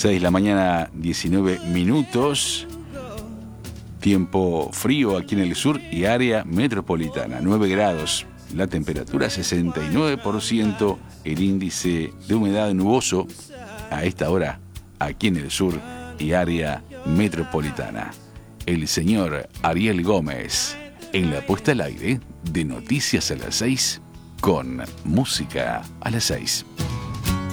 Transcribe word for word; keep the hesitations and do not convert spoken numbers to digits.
seis de la mañana, diecinueve minutos. Tiempo frío aquí en el sur y área metropolitana, nueve grados. La temperatura sesenta y nueve por ciento, el índice de humedad nuboso a esta hora aquí en el sur y área metropolitana. El señor Ariel Gómez en la puesta al aire de Noticias a las seis con música a las seis.